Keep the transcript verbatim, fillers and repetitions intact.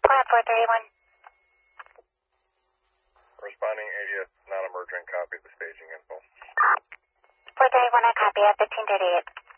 Quad four thirty-one. Responding A D S, non-emergent, copy the staging info. four thirty-one, I copy at fifteen thirty-eight.